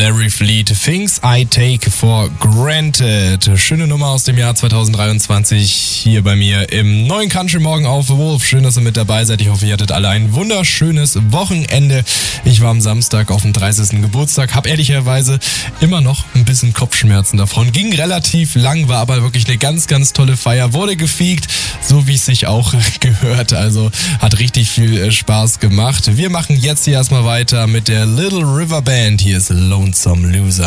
Larry Fleet, Things I Take for Granted. Schöne Nummer aus dem Jahr 2023 hier bei mir im neuen Country Morgen auf Wolf. Schön, dass ihr mit dabei seid. Ich hoffe, ihr hattet alle ein wunderschönes Wochenende. Ich war am Samstag auf dem 30. Geburtstag, habe ehrlicherweise immer noch ein bisschen Kopfschmerzen davon. Ging relativ lang, war aber wirklich eine ganz, ganz tolle Feier. Wurde gefeegt, so wie es sich auch gehört. Also hat richtig viel Spaß gemacht. Wir machen jetzt hier erstmal weiter mit der Little River Band. Hier ist Lonesome Loser.